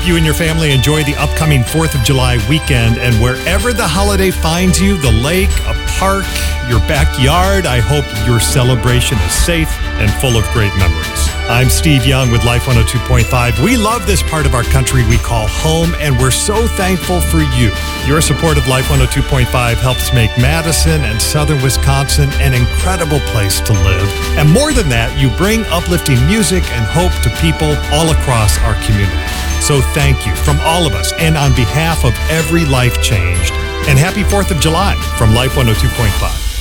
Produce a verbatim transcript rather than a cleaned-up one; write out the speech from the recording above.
hope you and your family enjoy the upcoming fourth of July weekend, and wherever the holiday finds you, the lake, a park, your backyard, I hope your celebration is safe and full of great memories. I'm Steve Young with Life one oh two point five. We love this part of our country we call home, and we're so thankful for you. Your support of Life one oh two point five helps make Madison and southern Wisconsin an incredible place to live. And more than that, you bring uplifting music and hope to people all across our community. So thank you from all of us and on behalf of every life changed. And happy fourth of July from Life one oh two point five.